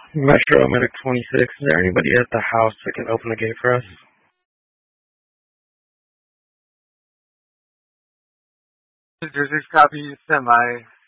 Metro Medic 26. Is there anybody at the house that can open the gate for us? Jersey copy, stand by.